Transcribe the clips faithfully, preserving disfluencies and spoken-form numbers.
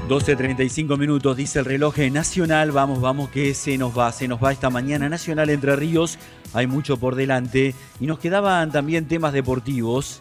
doce treinta y cinco minutos, dice el reloj nacional. Vamos, vamos, que se nos va, se nos va esta mañana nacional Entre Ríos. Hay mucho por delante y nos quedaban también temas deportivos.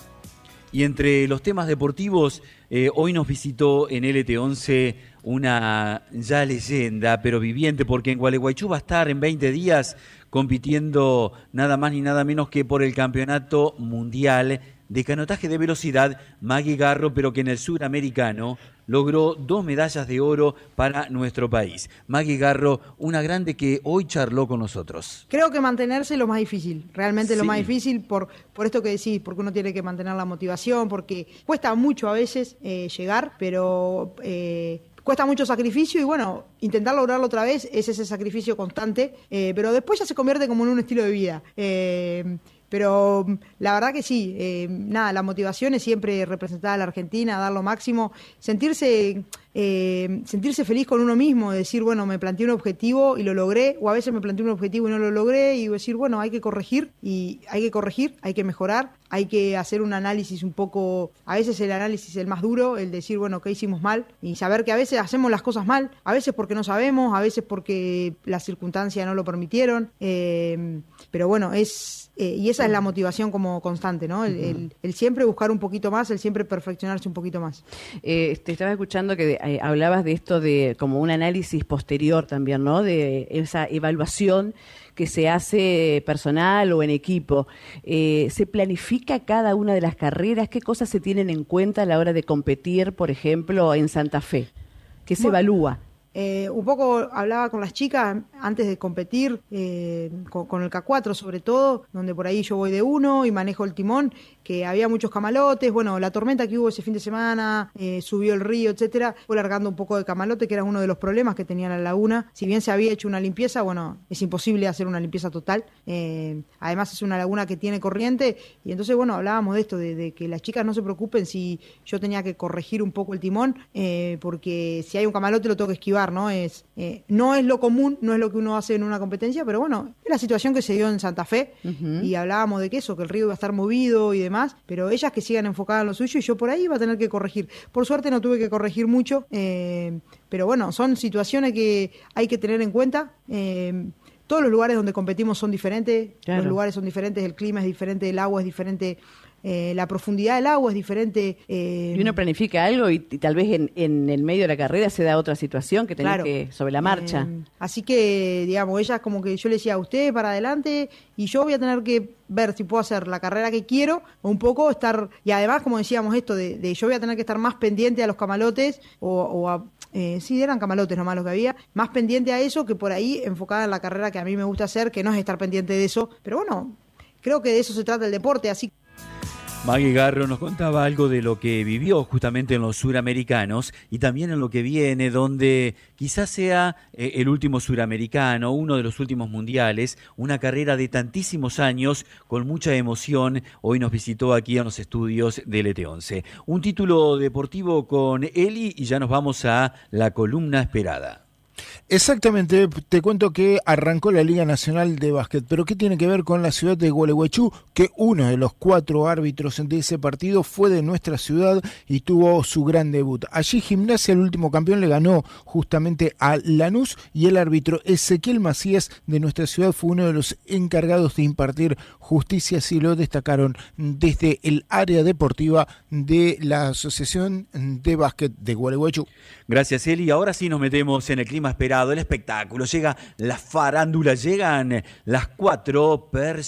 Y entre los temas deportivos, eh, hoy nos visitó en L T once una ya leyenda, pero viviente, porque en Gualeguaychú va a estar en veinte días compitiendo nada más ni nada menos que por el Campeonato Mundial de Canotaje de Velocidad, Maggie Garro, pero que en el suramericano logró dos medallas de oro para nuestro país. Maggie Garro, una grande que hoy charló con nosotros. Creo que mantenerse es lo más difícil, realmente Sí. lo más difícil por, por esto que decís, porque uno tiene que mantener la motivación, porque cuesta mucho a veces eh, llegar, pero... Eh, Cuesta mucho sacrificio y bueno, intentar lograrlo otra vez es ese sacrificio constante, eh, pero después ya se convierte como en un estilo de vida. Eh, pero la verdad que sí, eh, nada, la motivación es siempre representar a la Argentina, dar lo máximo, sentirse... Eh, sentirse feliz con uno mismo, decir, bueno, me planteé un objetivo y lo logré, o a veces me planteé un objetivo y no lo logré, y decir, bueno, hay que corregir, y hay que corregir, hay que mejorar, hay que hacer un análisis un poco, a veces el análisis es el más duro, el decir, bueno, ¿qué hicimos mal? Y saber que a veces hacemos las cosas mal, a veces porque no sabemos, a veces porque las circunstancias no lo permitieron, eh, pero bueno, es... Eh, y esa es la motivación como constante, ¿no? El, el, el siempre buscar un poquito más, el siempre perfeccionarse un poquito más. Eh, te estaba escuchando que eh, hablabas de esto de como un análisis posterior también, ¿no? De esa evaluación que se hace personal o en equipo. Eh, ¿Se planifica cada una de las carreras? ¿Qué cosas se tienen en cuenta a la hora de competir, por ejemplo, en Santa Fe? ¿Qué se bueno, evalúa? Eh, un poco hablaba con las chicas antes de competir, eh, con, con el K cuatro sobre todo, donde por ahí yo voy de uno y manejo el timón, que había muchos camalotes, bueno, la tormenta que hubo ese fin de semana, eh, subió el río, etcétera, fue largando un poco de camalote, que era uno de los problemas que tenía la laguna. Si bien se había hecho una limpieza, bueno, es imposible hacer una limpieza total, eh, además es una laguna que tiene corriente, y entonces, bueno, hablábamos de esto, de, de que las chicas no se preocupen si yo tenía que corregir un poco el timón, eh, porque si hay un camalote lo tengo que esquivar, ¿no? Es, eh, no es lo común, no es lo que uno hace en una competencia, pero bueno, es la situación que se dio en Santa Fe, uh-huh. Y hablábamos de que eso, que el río iba a estar movido y demás, pero ellas que sigan enfocadas en lo suyo y yo por ahí iba a tener que corregir. Por suerte no tuve que corregir mucho, eh, pero bueno, son situaciones que hay que tener en cuenta. Eh, todos los lugares donde competimos son diferentes, claro. Los lugares son diferentes, el clima es diferente, el agua es diferente, Eh, la profundidad del agua es diferente. Eh, y uno planifica algo y, y tal vez en, en el medio de la carrera se da otra situación que tenés claro, que sobre la marcha. Eh, así que, digamos, ellas como que yo le decía a usted para adelante y yo voy a tener que ver si puedo hacer la carrera que quiero o un poco estar, y además como decíamos esto de, de yo voy a tener que estar más pendiente a los camalotes o, o a, eh, sí, eran camalotes nomás los que había, más pendiente a eso que por ahí enfocada en la carrera que a mí me gusta hacer, que no es estar pendiente de eso, pero bueno, creo que de eso se trata el deporte, así que Maggie Garro nos contaba algo de lo que vivió justamente en los suramericanos y también en lo que viene, donde quizás sea eh, el último suramericano, uno de los últimos mundiales, una carrera de tantísimos años con mucha emoción. Hoy nos visitó aquí en los estudios de L T once. Un título deportivo con Eli y ya nos vamos a la columna esperada. Exactamente, te cuento que arrancó la Liga Nacional de Básquet, pero ¿qué tiene que ver con la ciudad de Gualeguaychú? Que uno de los cuatro árbitros de ese partido fue de nuestra ciudad y tuvo su gran debut. Allí Gimnasia, el último campeón, le ganó justamente a Lanús y el árbitro Ezequiel Macías de nuestra ciudad fue uno de los encargados de impartir justicia, así lo destacaron desde el área deportiva de la Asociación de Básquet de Gualeguaychú. Gracias, Eli. Ahora sí nos metemos en el clima esperado, el espectáculo. Llega la farándula, llegan las cuatro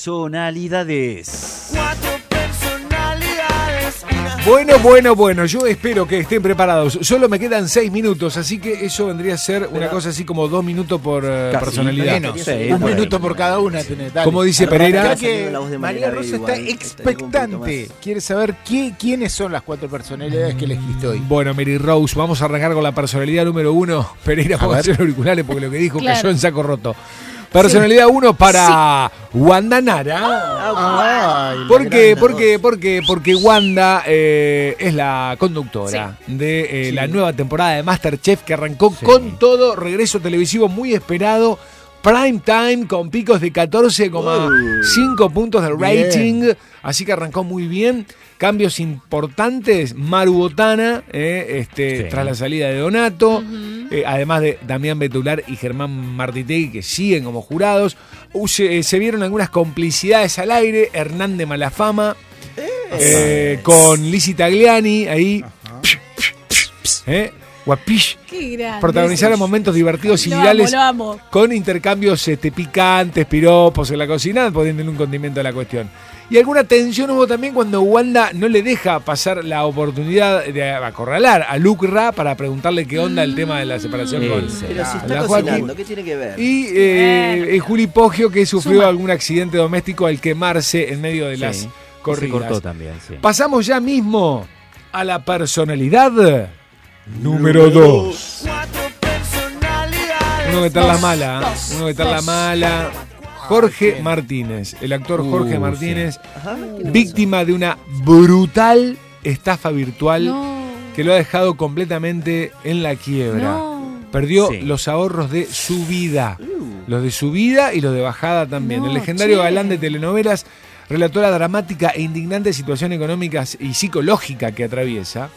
personalidades. Cuatro personalidades. Bueno, bueno, bueno, yo espero que estén preparados. Solo me quedan seis minutos, así que eso vendría a ser una cosa así como dos minutos por uh, personalidad. Menos, sí, un por minuto por cada una. Tenés, como dice Pereira, que María Rosa está expectante. Quiere saber qué, quiénes son las cuatro personalidades que elegiste hoy. Bueno, Mary Rose, vamos a arrancar con la personalidad número uno. Pereira, vamos a hacer auriculares porque lo que dijo claro. Cayó en saco roto. Personalidad uno sí. para sí. Wanda Nara. Ay, ¿Por qué? ¿Por qué? ¿Por qué? Porque Wanda eh, es la conductora sí. de eh, sí. la nueva temporada de MasterChef que arrancó sí. con todo, regreso televisivo muy esperado prime time con picos de catorce coma cinco uh, puntos de rating. Bien. Así que arrancó muy bien. Cambios importantes, Maru Botana, eh, este, sí. tras la salida de Donato, uh-huh. eh, además de Damián Betular y Germán Martitegui, que siguen como jurados. Uh, se, se vieron algunas complicidades al aire, Hernán de Malafama, eh, eh, con Lizzy Tagliani, ahí, eh, guapish. Protagonizaron momentos divertidos y virales con intercambios este, picantes, piropos en la cocina, poniendo un condimento a la cuestión. Y alguna tensión hubo también cuando Wanda no le deja pasar la oportunidad de acorralar a Lucra para preguntarle qué onda el tema de la separación sí, con sí. Pero si está cocinando, ¿qué tiene que ver? Y eh, eh, Juli Poggio, que sufrió Suma. algún accidente doméstico al quemarse en medio de sí. las corridas. Se cortó también, sí. Pasamos ya mismo a la personalidad número dos. Uno que está en la mala, dos, uno que está en la mala. Jorge Martínez, el actor Jorge uh, Martínez, sí. víctima de una brutal estafa virtual no. que lo ha dejado completamente en la quiebra. No. Perdió sí. los ahorros de su vida, uh. los de su vida y los de bajada también. No, el legendario che. galán de telenovelas relató la dramática e indignante situación económica y psicológica que atraviesa.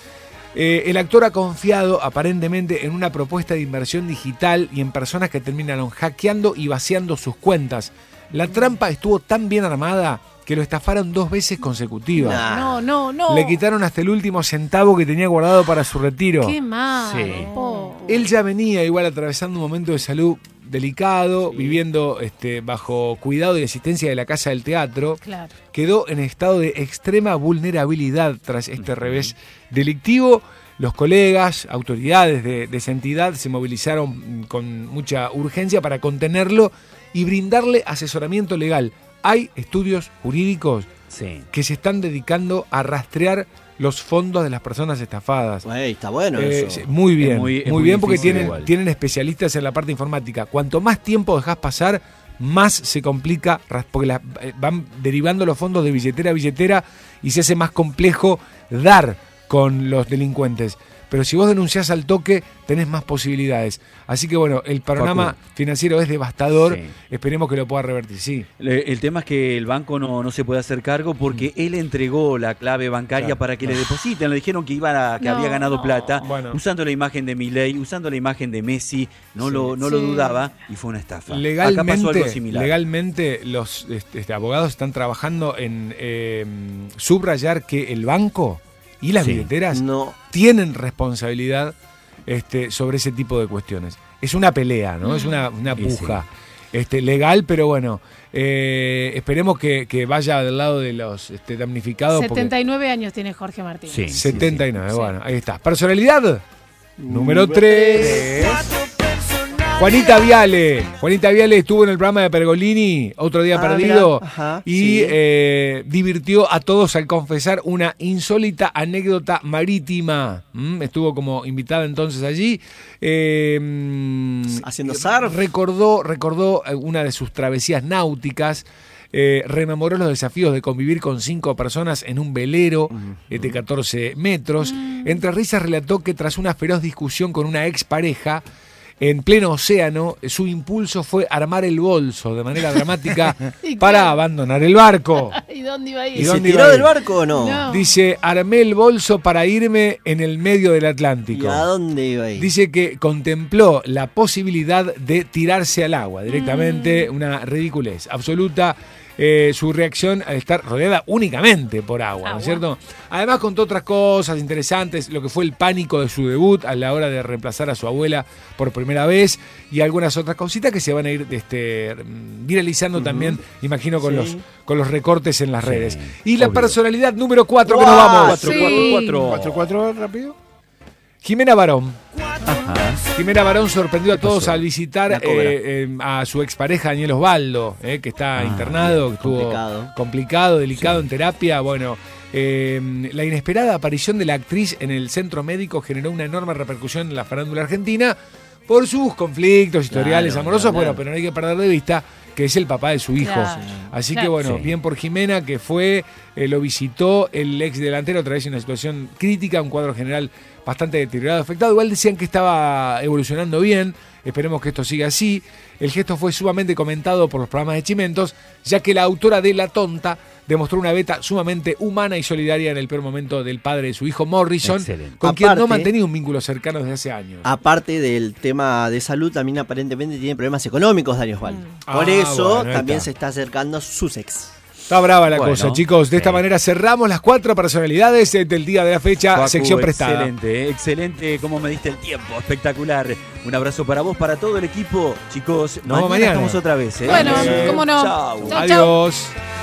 Eh, el actor ha confiado aparentemente en una propuesta de inversión digital y en personas que terminaron hackeando y vaciando sus cuentas. La trampa estuvo tan bien armada que lo estafaron dos veces consecutivas. No, no, no. Le quitaron hasta el último centavo que tenía guardado para su retiro. Qué mal. Sí. Él ya venía igual atravesando un momento de salud delicado, sí. viviendo este, bajo cuidado y asistencia de la Casa del Teatro. Claro. Quedó en estado de extrema vulnerabilidad tras este uh-huh. revés delictivo. Los colegas, autoridades de, de esa entidad se movilizaron con mucha urgencia para contenerlo y brindarle asesoramiento legal. Hay estudios jurídicos sí. que se están dedicando a rastrear los fondos de las personas estafadas. Hey, está bueno eh, eso. Muy bien, muy, muy, muy bien porque tienen, tienen especialistas en la parte informática. Cuanto más tiempo dejas pasar, más se complica, porque la, van derivando los fondos de billetera a billetera y se hace más complejo dar con los delincuentes. Pero si vos denunciás al toque, tenés más posibilidades. Así que bueno, el panorama Facu. financiero es devastador. Sí. Esperemos que lo pueda revertir, sí. El tema es que el banco no, no se puede hacer cargo porque mm. él entregó la clave bancaria claro. para que no. le depositen. Le dijeron que iba a, que no, había ganado no. plata, bueno. usando la imagen de Milei, usando la imagen de Messi. No, sí. lo, no sí. lo dudaba y fue una estafa. Legalmente, Acá pasó algo similar. Legalmente los este, abogados están trabajando en eh, subrayar que el banco y las sí, billeteras no. tienen responsabilidad este, sobre ese tipo de cuestiones. Es una pelea, ¿no? Mm. Es una, una puja sí. este, legal, pero bueno, eh, esperemos que, que vaya del lado de los este, damnificados. setenta y nueve porque... años tiene Jorge Martínez. Sí, setenta y nueve, sí, bueno, sí. ahí está. Personalidad número tres. Juanita Viale. Juanita Viale estuvo en el programa de Pergolini, Otro Día ah, Perdido, Ajá, y sí. eh, divirtió a todos al confesar una insólita anécdota marítima. ¿Mm? Estuvo como invitada entonces allí. Eh, Haciendo surf. Recordó, recordó una de sus travesías náuticas. Eh, rememoró los desafíos de convivir con cinco personas en un velero uh-huh. eh, de catorce metros. Uh-huh. Entre risas relató que tras una feroz discusión con una expareja, en pleno océano, su impulso fue armar el bolso de manera dramática para abandonar el barco. ¿Y dónde iba a ir? ¿Y se tiró del barco o no? no? Dice, armé el bolso para irme en el medio del Atlántico. ¿Y a dónde iba a ir? Dice que contempló la posibilidad de tirarse al agua directamente, mm. una ridiculez absoluta. Eh, su reacción al estar rodeada únicamente por agua, agua, ¿no es cierto? Además contó otras cosas interesantes, lo que fue el pánico de su debut a la hora de reemplazar a su abuela por primera vez y algunas otras cositas que se van a ir este, viralizando uh-huh. también, imagino, con, sí. los, con los recortes en las sí, redes. Y obvio. La personalidad número cuatro, wow, que nos vamos. cuatro, sí. cuatro, cuatro. cuatro, cuatro, rápido. Jimena Barón. Ajá. Jimena Barón sorprendió a todos al visitar eh, eh, a su expareja Daniel Osvaldo, eh, que está ah, internado, que estuvo complicado, complicado delicado sí. en terapia. Bueno, eh, la inesperada aparición de la actriz en el centro médico generó una enorme repercusión en la farándula argentina. por sus conflictos, historiales Claro, amorosos, claro. bueno, pero no hay que perder de vista que es el papá de su hijo. Claro. Así Claro. que bueno, Sí. bien por Jimena, que fue, eh, lo visitó el ex delantero, otra vez en una situación crítica, un cuadro general bastante deteriorado, afectado. Igual decían que estaba evolucionando bien, esperemos que esto siga así. El gesto fue sumamente comentado por los programas de Chimentos, ya que la autora de La Tonta demostró una beta sumamente humana y solidaria en el peor momento del padre de su hijo Morrison, Excelente. con quien no Aparte- mantenía un vínculo cercano desde hace años. Aparte del tema de salud, también aparentemente tiene problemas económicos Dani Osvaldo. Por Ah, eso bueno, ahí también está. se está acercando Sussex. Está brava la Bueno, cosa, chicos. De esta sí. manera cerramos las cuatro personalidades eh, del día de la fecha, Facu, sección prestada. Excelente, eh, excelente cómo me diste el tiempo, espectacular. Un abrazo para vos, para todo el equipo, chicos. Nos vemos mañana mañana. estamos otra vez. ¿eh? Bueno, Eh, cómo no. Chau. Chau, chau. Adiós.